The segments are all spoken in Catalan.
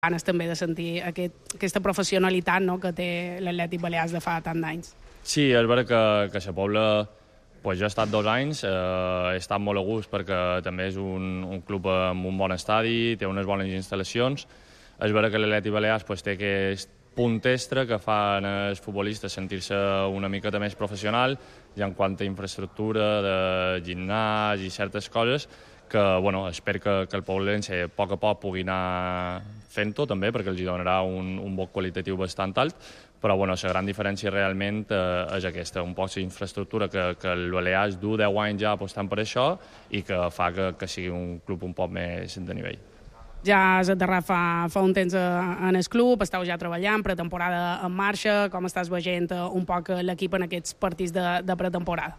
ganes també de sentir aquesta professionalitat, no?, que té l'Atlètic Balears de fa tant d'anys. Sí, és veritat que a la Pobla pues, jo he estat 2 anys, he estat molt a gust perquè també és un club amb un bon estadi, té unes bones instal·lacions. És veritat que l'Atlètic Balears pues, té aquest punt extra que fan els futbolistes sentir-se una miqueta més professional i en quant a infraestructura de gimnàs i certes coses que bueno, espero que el poblense a poc pugui anar fent-ho també, perquè els donarà un bo qualitatiu bastant alt, però bueno, la gran diferència realment és aquesta, un poc d'infraestructura que el Balears du 10 anys ja apostant per això i que fa que sigui un club un poc més de nivell. Ja has aterrat fa un temps en el club, esteu ja treballant, pretemporada en marxa, com estàs veient un poc l'equip en aquests partits de pretemporada?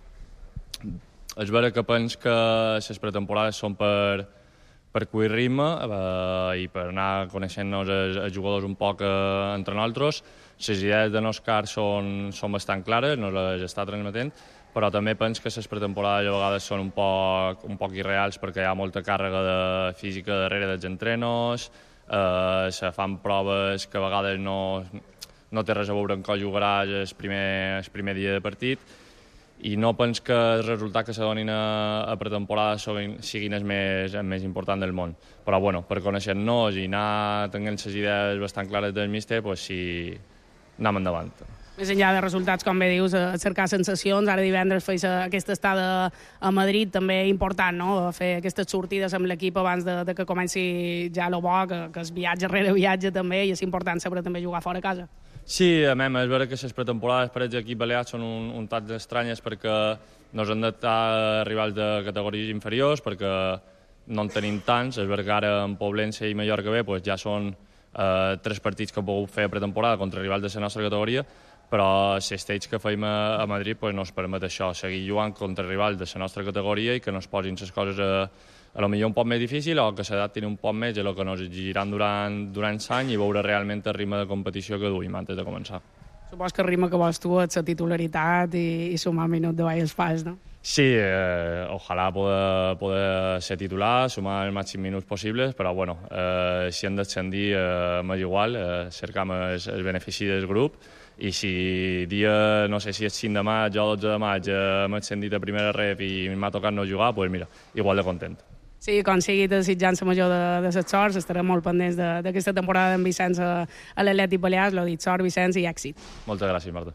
És veritat que penso que les pretemporades són per cuir ritme i per anar coneixent-nos els jugadors un poc entre nosaltres. Les idees de Òscar són bastant clares, no les està transmetent, però també penso que les pretemporades a vegades són un poc irreals perquè hi ha molta càrrega de física darrere dels entrenos, se fan proves que a vegades no té res a veure amb què jugaràs el primer dia de partit, i no penso que el resultat que se donin a pretemporada siguin el més important del món. Però bueno, per conèixer-nos i anar tenint les idees bastant clares del míster, pues sí, anem endavant. Més enllà de resultats, com bé dius, cercar sensacions. Ara divendres feis aquesta estada a Madrid, també important, no?, fer aquestes sortides amb l'equip abans de que comenci ja el bo, que és viatge rere viatge també, i és important sempre també jugar fora a casa. Sí, a més, és vera que les pretemporades per l'equip balears són un tant estranyes perquè no ens han d'estar rivals de categories inferiors, perquè no en tenim tants. És vera que ara en Poblense i Mallorca B pues, ja són 3 partits que hem pogut fer a pretemporada contra rivals de la nostra categoria, però l'estage que feim a Madrid pues, no ens permet això, seguir jugant contra rivals de la nostra categoria i que no es posin les coses a lo millor un poc més difícil o que s'adaptin un poc més a el que ens exigiran durant l'any i veure realment el ritme de competició que duim antes de començar. Supos que el ritme que vols tu és la titularitat i sumar minut de baix fas, no? Sí, ojalà poder ser titular, sumar els màxims minuts possibles, però bueno, si hem d'ascendir m'és igual, cercam el benefici del grup, i si dia, no sé si és 5 de maig o 12 de maig m'he ascendit a primera rep i m'ha tocat no jugar, doncs mira, igual de content. Sí, com sigui desitjant la major de les sorts, estarem molt pendents d'aquesta temporada d'en Vicenç a l'Atlètic Balears. L'ho dit, sort, Vicenç, i èxit. Moltes gràcies, Marta.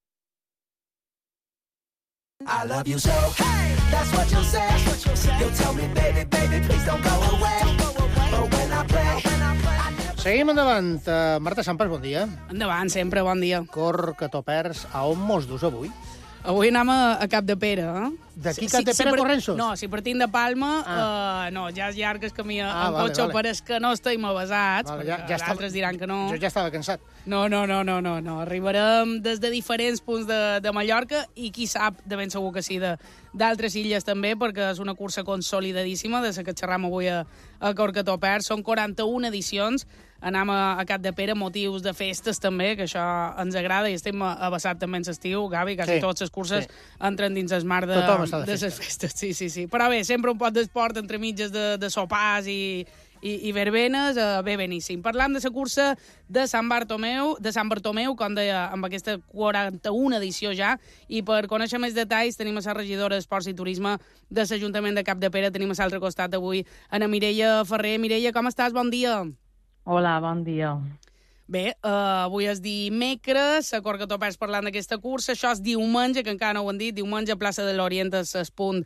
I love you so, hey, that's what you'll say. You'll tell me, baby, baby, please don't go away. But when I play, Seguim endavant. Marta Sampras, bon dia. Endavant, sempre, bon dia. Cor que t'ho perds. A on mos dus avui? Avui anem a Capdepera, eh? D'aquí Capdepera a Correnços? No, si partim de Palma, no, ja és llarg el camí en cotxe, però és que no estem avasats, perquè els altres diran que no. Jo ja estava cansat. No. Arribarem des de diferents punts de Mallorca i qui sap, de ben segur que sí, d'altres illes també, perquè és una cursa consolidadíssima, de la que xerram avui a Cor que t'ho perds. Són 41 edicions. Anem a Capdepera, motius de festes també, que això ens agrada, i estem avasats també en l'estiu, Gavi, quasi totes les curses entren dins el mar de les festes. Sí. Però bé, sempre un poc d'esport entre mitges de sopars i verbenes, bé beníssim. Parlam de la cursa de Sant Bartomeu, com deia, amb aquesta 41 edició ja, i per conèixer més detalls tenim a la regidora d'Esports i Turisme de l'Ajuntament de Capdepera, tenim a l'altre costat avui Ana Mireia Ferrer. Mireia, com estàs? Bon dia. Hola, bon dia. Bé, avui és dimecres, a Cor que t'ho perds parlant d'aquesta cursa. Això és diumenge, que encara no ho han dit, diumenge, plaça de l'Orient és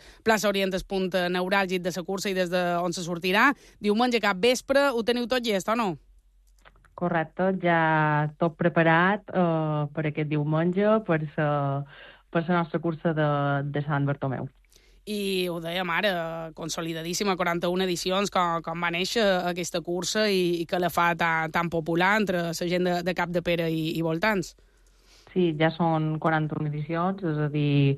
el punt neuràlgic de la cursa i des d'on se sortirà. Diumenge cap vespre, ho teniu tot llest, o no? Correcte, ja tot preparat per aquest diumenge, per la nostra cursa de Sant Bartomeu. I ho dèiem ara, consolidadíssima, 41 edicions, com va néixer aquesta cursa i que la fa tan popular entre la gent de Capdepera i voltants. Sí, ja són 41 edicions, és a dir,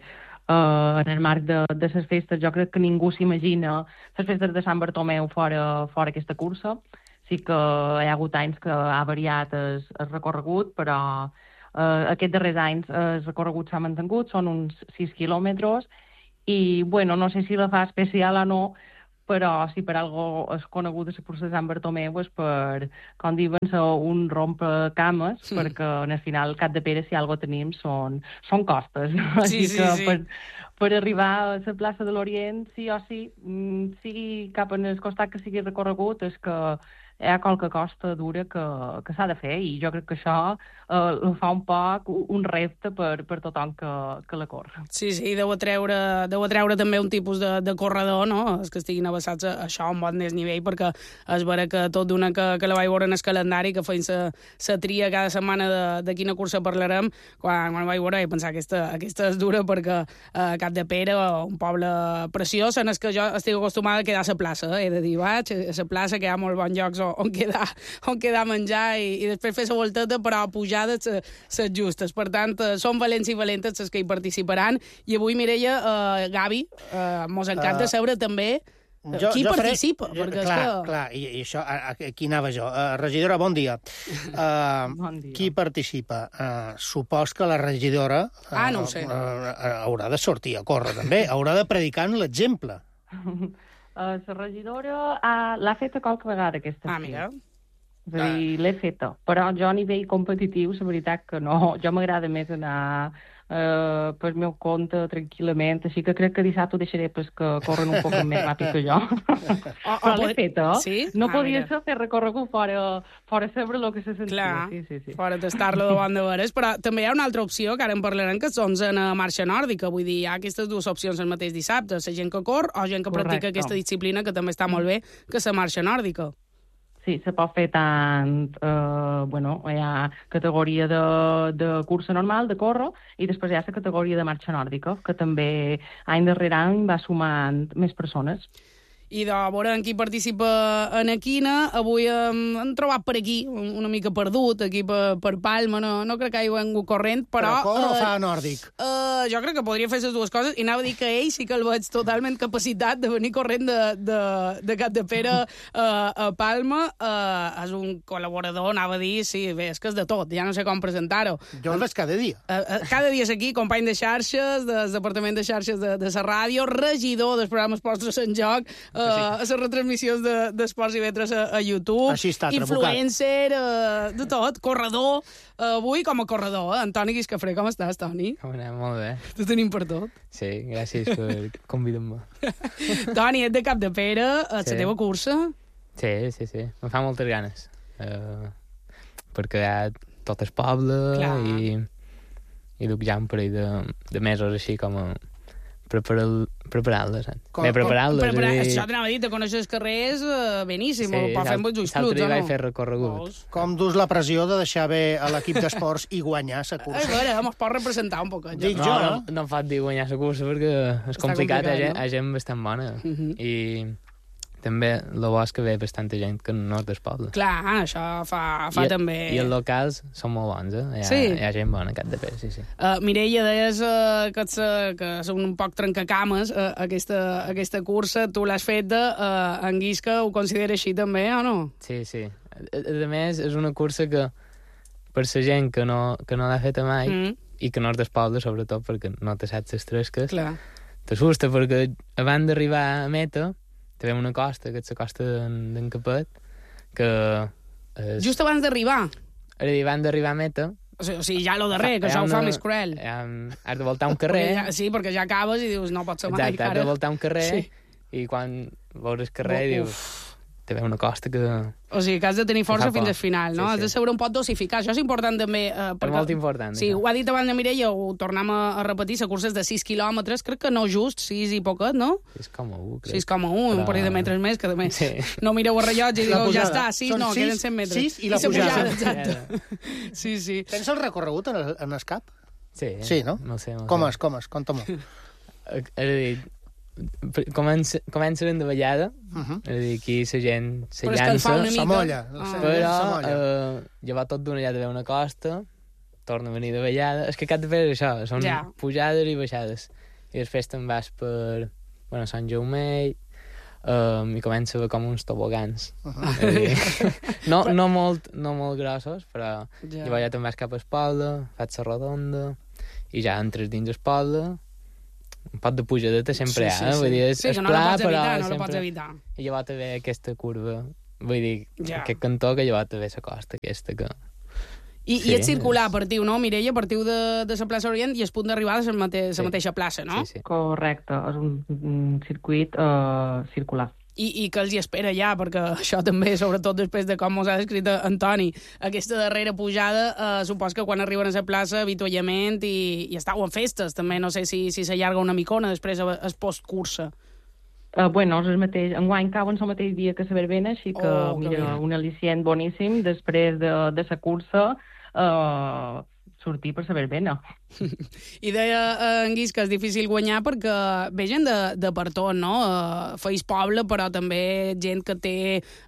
en el marc de les festes, jo crec que ningú s'imagina les festes de Sant Bartomeu fora aquesta cursa. Sí que hi ha hagut anys que ha variat el recorregut, però aquests darrers anys el recorregut s'ha mantingut, són uns 6 quilòmetres, i, bueno, no sé si la fa especial o no, però si per algo és conegut la cursa de Sant Bartomeu és per, com diuen, un rompecames, perquè en el final Cap de Pere si algo tenim són costes. Sí, Així que sí. per arribar a la plaça de l'Orient, sí o sí, sigui cap en el costat que sigui recorregut, és que hi ha qualque costa dura que s'ha de fer, i jo crec que això fa un poc un repte per tothom que la corre. Sí, deu atreure també un tipus de corredor, no? Els que estiguin avançats a això a un bon desnivell, perquè és vera que tot d'una que la vaig veure en el calendari, que feien la tria cada setmana de quina cursa parlarem, quan la vaig veure vaig pensar aquesta és dura, perquè Cap de Pere, un poble preciós, en el que jo estic acostumada a quedar a la plaça, he de dir, vaig a la plaça, que hi ha molt bons llocs on quedar a menjar i després fer la volteta, però pujades les justes. Per tant, són valents i valentes les que hi participaran. I avui, Mireia, Gavi, mos encanta saber també qui participa. Clar, i això, aquí anava jo. Regidora, bon dia. Bon dia. Qui participa? Supos que la regidora no ho sé. Haurà de sortir a córrer, també. Haurà de predicar en l'exemple. La regidora l'ha feta qualque vegada, aquesta. Mira. És a dir, l'he feta. Però jo a nivell competitiu, la veritat que no. Jo m'agrada més anar per meu compte, tranquil·lament, així que crec que dissabte ho deixaré que corren un poc més ràpid que jo. Però l'he feta. Sí? No podia ser fer recorregut fora saber el que se sentia. Clar, sí. fora tastar-lo davant de veres, però també hi ha una altra opció, que ara en parlarem, que són en marxa nòrdica. Vull dir, hi ha aquestes dues opcions el mateix dissabte, la gent que cor o gent que practica aquesta disciplina, que també està molt bé, que la marxa nòrdica. Sí, se pot fer tant, hi ha categoria de cursa normal, de córrer, i després hi ha la categoria de marxa nòrdica, que també any darrere any va sumant més persones. I de veure qui participa en Equina. Avui hem trobat per aquí, una mica perdut, aquí per Palma, no crec que hi vengut corrent, però corre o fa nòrdic? Jo crec que podria fer les dues coses, i anava a dir que ell sí que el veig totalment capacitat de venir corrent de Cap de Pere a Palma. És un col·laborador, anava a dir, sí, bé, és que és de tot, ja no sé com presentar-ho. Jo el veig cada dia. Cada dia és aquí, company de xarxes, del Departament de Xarxes de la ràdio, regidor dels programes Postres en Joc, a les retransmissions d'Esports i Vetres a YouTube. Així està, influencer, de tot, corredor. Avui com a corredor, Antoni Guiscafré, com estàs, Toni? Com anem? Molt bé. Te tenim per tot. Sí, gràcies per convidar-me. Toni, ets de Cap de Pere, la teva cursa? Sí. Em fa moltes ganes. Perquè hi ha tot el poble i duc ja un parell de mesos així com a preparar-les. Això t'anava a dir, te coneixes els carrers beníssim, ho pot fer amb els ulls cluts, o no? L'altre dia vaig fer recorregut. Com dus la pressió de deixar bé a l'equip d'esports i guanyar la cursa? A veure, mos pot representar un poc. No em pot dir guanyar la cursa perquè és complicat, hi ha gent bastant bona. I també el bo és que ve bastanta gent que no és del poble. Clar, això fa també... I els locals són molt bons, Hi ha gent bona a Cap de Pere, sí. Mireia, deies que són un poc trencacames aquesta cursa. Tu l'has fet en Guisca, ho considera així també, o no? Sí. A més, és una cursa que per la gent que no l'ha fet mai i que no és del poble, sobretot perquè no te saps les tresques, t'assusta perquè abans d'arribar a meta trobem una costa, que és la costa d'en Capet, que... Just abans d'arribar? Abans d'arribar a meta... O sigui, ja lo darrer, que això ho fa més cruel. Has de voltar un carrer... Sí, perquè ja acabes i dius, no pot ser mai. Exacte, has de voltar un carrer i quan veus el carrer dius... Te ve una costa que... O sigui, que has de tenir força fins al final, no? Sí. Has de saber un pot dosificar. Això és important també. És molt important. Sí, ho ha dit abans la Mireia, ho tornem a repetir, la cursa és de 6 quilòmetres, crec que no just, 6 i poquet, no? 6,1, crec. 6,1, un parell de metres més, que també no mireu el rellotge i digueu, ja està, 6, no, queden 100 metres. 6 i la pujada. Exacte. Sí. Tens el recorregut en el cap? Sí, no? No sé. Com és? Conta-m'ho. És a dir, comencen de ballada, és a dir, aquí la gent se llança, s'amolla, però llavors tot d'una ja ve una costa, torna a venir de ballada. És que Cap de Pere és això, són pujades i baixades. I després te'n vas per Sant Jaume i comença a haver com uns tobogans. No molt grossos, però llavors ja te'n vas cap a Espalda, fas la rodonda, i ja entres dins Espalda, un pot de pujadeta sempre hi ha, Sí. vull dir, és Sí, que no pla, la pots però evitar, no la sempre... pots evitar. I llavors també aquesta curva, vull dir, Ja. aquest cantó que llavors també la costa aquesta que... I Sí, és circular, partiu, no, Mireia? Partiu de la plaça Orient i es punt d'arribar a la mateixa plaça, no? Sí. Correcte, és un circuit circular. I que els hi espera ja, perquè això també, sobretot després de com mos ha descrit Antoni, aquesta darrera pujada, supos que quan arriben a la plaça, avituallament i estàu en festes, també, no sé si s'allarga una micona després es postcursa. Bueno, és el mateix, enguany cau en el mateix dia que la verbena, així que, mira, un al·licient boníssim després de la cursa, sortir per la verbena. I deia en Guis que és difícil guanyar perquè ve gent de per tot, no? Feis poble, però també gent que té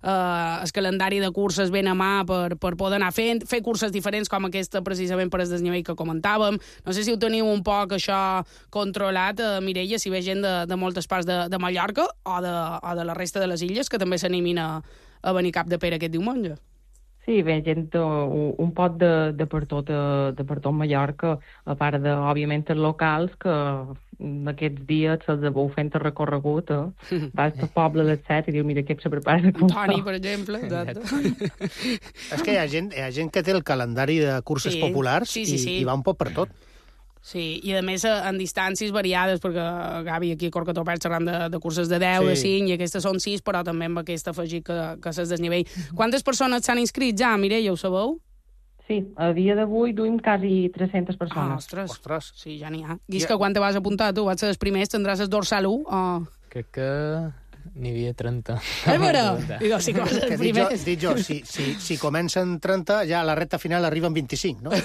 el calendari de curses ben a mà per poder anar fer curses diferents com aquesta, precisament per el desnivell que comentàvem. No sé si ho teniu un poc això controlat, Mireia, si ve gent de moltes parts de Mallorca o de la resta de les illes que també s'animin a venir Cap de Pere aquest diumenge. Sí, ve gent un pot de per tot Mallorca, a part de, òbviament, els locals, que aquests dies se'ls veu fent el recorregut, vas al poble a les 7 i diu, mira, què se prepara de cursa. Antoni, per exemple, exacte. És que hi ha gent que té el calendari de curses populars i va un poc per tot. Sí, i a més en distàncies variades, perquè Gavi aquí a Corcatopers xerrant de curses de 10, de 5, i aquestes són 6, però també amb aquest afegit que s'es desnivell. Quantes persones s'han inscrit ja, Mireia, ho sabeu? Sí, a dia d'avui duim quasi 300 persones. Ostres. Sí, ja n'hi ha. Guis, que quan te vas apuntar tu? Vas ser els primers, tindràs el dorsal 1 o... Crec que n'hi havia 30. És vera? Digo, si vas els primers... Dic jo, si comencen 30, ja a la recta final arriben 25, no?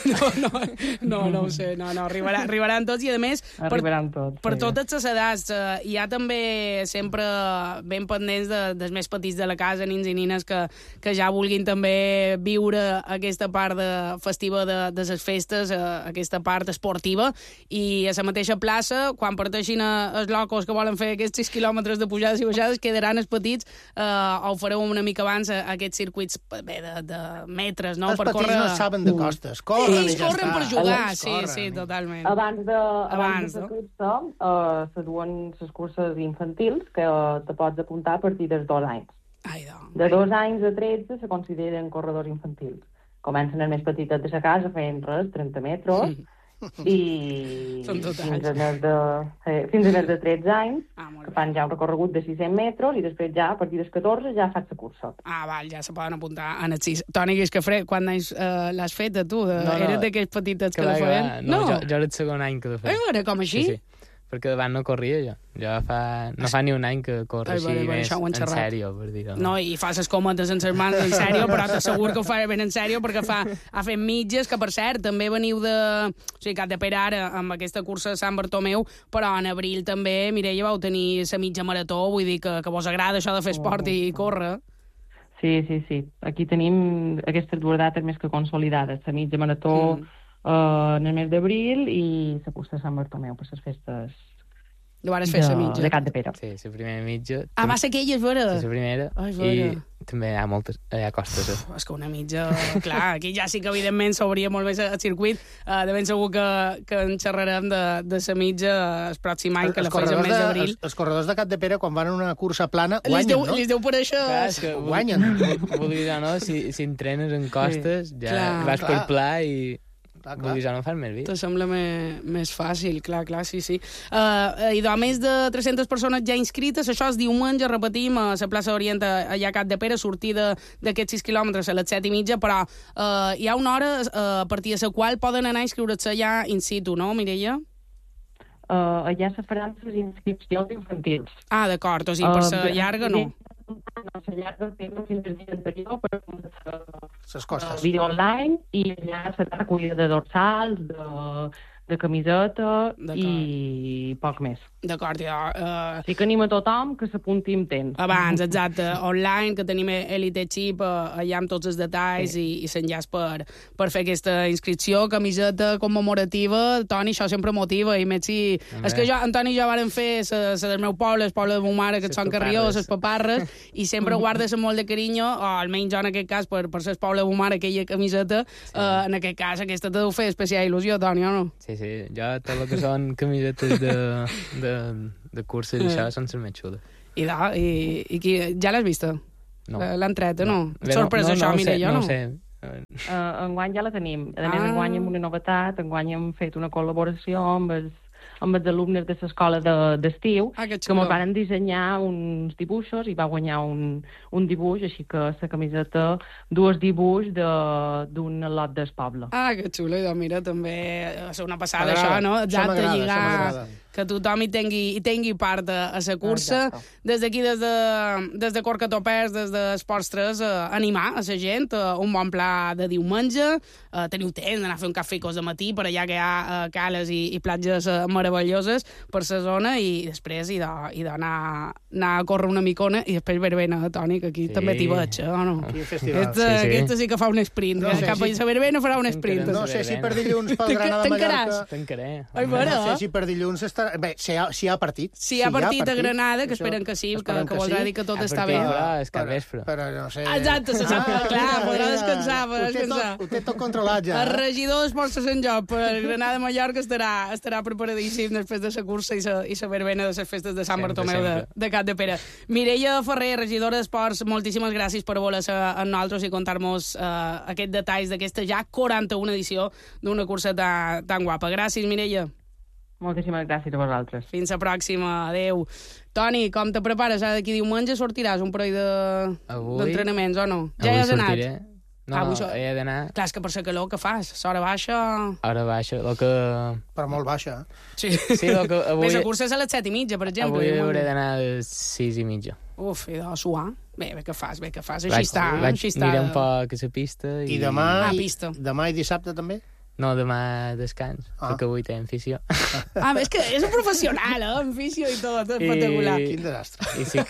No ho sé, no, arribaran tots i a més... Arribaran tots. Per totes les edats, hi ha també sempre ben pendents dels més petits de la casa, nins i nines, que ja vulguin també viure aquesta part festiva de les festes, aquesta part esportiva, i a la mateixa plaça, quan parteixin els locos que volen fer aquests 6 quilòmetres de pujades i baixades, quedaran els petits, o fareu una mica abans aquests circuits de metres, no? Els petits no saben de costes, corren i ja corren està. per jugar, sí, totalment. Abans de la cursa, se duen les curses infantils, que te pots apuntar a partir dels 2 anys. De 2 anys a 13 se consideren corredors infantils. Comencen els més petites de la casa fent 30 metres, i fins a més de 13 anys, que fan ja un recorregut de 600 metres, i després ja, a partir dels 14, ja faig la cursa. Val, ja se poden apuntar en els 6. Toni Guiscafré, quan l'has fet, tu? Eres d'aquells petites que la feien? No, jo era el segon any que la feia. Veure, com així? Sí. Perquè davant no corria jo. No fa ni un any que corre així més en sèrio, per dir-ho. No, i fas les cometes en les mans en sèrio, però t'assegur que ho fa ben en sèrio, perquè ha fet mitges, que per cert, també veniu de... O sigui, Cap de Pere ara, amb aquesta cursa de Sant Bartomeu, però en abril també, Mireia, vau tenir la mitja marató, vull dir que vos agrada això de fer esport i córrer. Sí. Aquí tenim aquestes dues dates més que consolidades, la mitja marató en el mes d'abril i la cursa de Sant Bartomeu per les festes de Cap de Pere. Sí, la primera mitja. Va ser aquella, és vera? Sí, la primera. I també hi ha costes. És que una mitja... Clar, aquí ja sí que evidentment s'obria molt més el circuit. De ben segur que en xerrarem de la mitja el pròxim any, que la faig el mes d'abril. Els corredors de Cap de Pere, quan van en una cursa plana, guanyen, no? Li deu parèixer... Guanyen. Vulguis o no, si entrenes en costes, ja vas per pla i... Vull dir, ja no fan més vida. Te sembla més fàcil, clar, sí. I de més de 300 persones ja inscrites, això és diumenge, repetim, a la plaça d'Orient, allà a Cap de Pere, sortida d'aquests 6 quilòmetres a les 7:30, però hi ha una hora a partir de la qual poden anar a inscriure-se allà in situ, no, Mireia? Allà se faran les inscripcions infantils. D'acord, o sigui, per ser llarga no. No, la llarga tema fins al dia anterior per costes. Vídeo online, i allà serà recollida de dorsals, de camiseta i poc més. D'acord, sí que anim a tothom que s'apunti amb temps. Abans, exacte, online, que tenim Elite Chip allà amb tots els detalls i s'enllaç per fer aquesta inscripció, camiseta commemorativa. Toni, això sempre motiva, i més si... És que Antoni i jo vàrem fer la del meu poble, el poble de ma mare, que són Carrió, les paparres, i sempre guardes amb molt de carinyo, o almenys jo en aquest cas, per ser el poble de ma mare, aquella camiseta, en aquest cas aquesta t'ha de fer especial il·lusió, Toni, o no? Sí, sí. Jo tot el que són camisetes de curses i això són les més xules. I ja l'has vista? No. L'han tret, no? Sorpresa, això, Mireia, no? No ho sé. Enguany ja la tenim. A més, enguany amb una novetat, enguany hem fet una col·laboració amb els alumnes de l'escola d'estiu, que ens van dissenyar uns dibuixos i va guanyar un dibuix, així que la camiseta, dues dibuix d'un lot del poble. Que xulo, i mira, també és una passada això, no? Exacte, lligar, que tothom hi tingui part a la cursa. Des d'aquí, des de Corcatopers, des d'Esports 3, animar a la gent, un bon pla de diumenge, teniu temps d'anar a fer un cafè de matí, per allà que hi ha cales i platges meravelloses per la zona, i després hi d'anar a córrer una micona, i després verbena, Toni, que aquí també t'hi veig, o no? Aquesta sí que fa un sprint, cap a la verbena farà un sprint. No sé si per dilluns pel Granada-Mallorca... T'encaré. No sé si per dilluns estarà... Bé, si hi ha partit. Si hi ha partit a Granada, que esperen que sí, que voldrà dir que tot està bé. És que al vespre. Però no sé... Exacte, se sap, clar, podrà descansar. Ho té tot controlat, ja. El regidor d'Esports de Sant Joan per Granada-Mallorca estarà preparadíssim després de la cursa i la verbena de les festes de Sant Bartomeu de Capdepera. Mireia Ferrer, regidora d'Esports, moltíssimes gràcies per voler ser amb nosaltres i contar-nos aquests detalls d'aquesta ja 41 edició d'una cursa tan guapa. Gràcies, Mireia. Moltíssimes gràcies a vosaltres. Fins la pròxima. Adéu. Toni, com te prepares? D'aquí diumenge sortiràs un parell d'entrenaments, o no? Ja hi has anat? No, he d'anar... Clar, és que per la calor que fas, l'hora baixa... Hora baixa, el que... Però molt baixa. Sí, el que avui... Més la cursa és a les 7:30, per exemple. Avui hauré d'anar a les 6:30. Uf, he de suar. Bé que fas. Així està. Aniré un poc a la pista i... I demà, pista. Demà i dissabte també? No, demà descans, perquè avui té fisio. És que és un professional, en fisio i tot, espectacular. Quin desastre.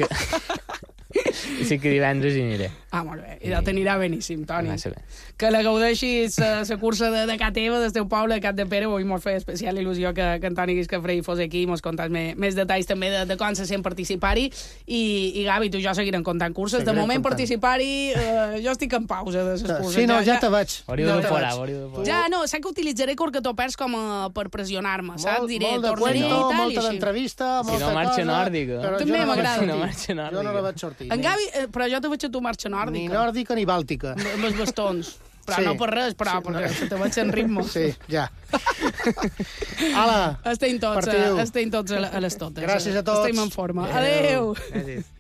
I sí que divendres hi aniré. Molt bé, i t'anirà beníssim, Toni. Que la gaudeixis la cursa de casa teva, del teu poble, de Capdepera. Avui mos feia especial il·lusió que en Toni Guiscafré fos aquí i mos contàs més detalls també de com se sent participar-hi. I Gavi, tu i jo seguirem contant curses. De moment participar-hi, jo estic en pausa de les curses. Sí, no, ja te veig. Ja, no, sé que utilitzaré Corcatopers com per pressionar-me, saps? Diré, tornaré i tal. Molta d'entrevista, molta cosa. Si no marxa nòrdica. També m'agrada. Jo no la vaig sortir. En Gavi, però jo te veig a tu marxa nòrdica. Ni nòrdica ni bàltica. Amb els bastons. Però no per res, perquè te vaig en ritme. Sí, ja. Ala, estem tots a les totes. Gràcies a tots. Estem en forma. Adéu. Gràcies.